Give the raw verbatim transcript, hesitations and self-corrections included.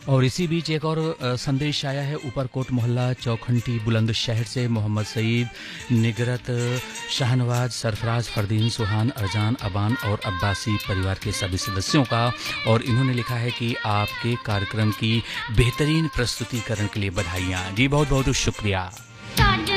और इसी बीच एक और अ, संदेश आया है ऊपरकोट मोहल्ला चौखंटी बुलंदशहर से मोहम्मद सईद, निगरत, शाहनवाज, सरफराज, फरदीन, सुहान, अरजान, अबान और अब्बासी परिवार के सभी सदस्यों का। और इन्होंने लिखा है कि आपके कार्यक्रम की बेहतरीन प्रस्तुतिकरण के लिए बधाइयाँ। जी बहुत बहुत शुक्रिया।